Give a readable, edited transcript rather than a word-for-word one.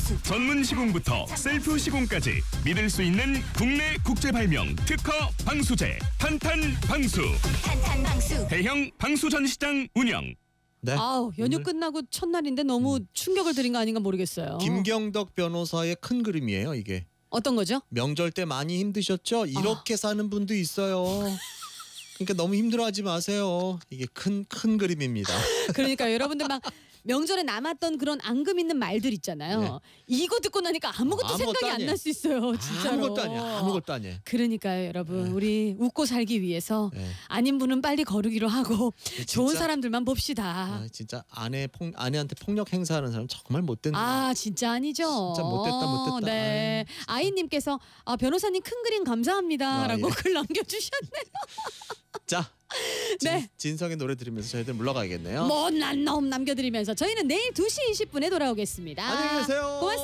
방수. 전문 시공부터 셀프 시공까지 믿을 수 있는 국내 국제 발명 특허 방수제 탄탄 방수. 탄탄 방수. 대형 방수 전시장 운영. 네. 아우 연휴 오늘 끝나고 첫날인데 너무 충격을 드린 거 아닌가 모르겠어요. 김경덕 변호사의 큰 그림이에요, 이게. 어떤 거죠? 명절 때 많이 힘드셨죠? 이렇게 사는 분도 있어요. 그러니까 너무 힘들어하지 마세요. 이게 큰 그림입니다. 그러니까 여러분들 막 명절에 남았던 그런 앙금 있는 말들 있잖아요. 네. 이거 듣고 나니까 아무것도 아무것도 생각이 안 아니에요. 날 수 있어요. 진짜로. 아무것도 아니야. 아무것도 아니에요. 그러니까요, 여러분. 네. 우리 웃고 살기 위해서 네. 아닌 분은 빨리 거르기로 하고 좋은 진짜? 사람들만 봅시다. 진짜 아내한테 폭력 행사하는 사람 정말 못된. 아 진짜 아니죠. 진짜 못됐다. 네, 아이님께서 변호사님 큰 그림 감사합니다라고 예. 글 남겨주셨네요. 자, 네. 진성의 노래 들으면서 저희들 물러가야겠네요. 못난 놈 남겨드리면서 저희는 내일 2시 20분에 돌아오겠습니다. 안녕히 계세요. 고맙습니다.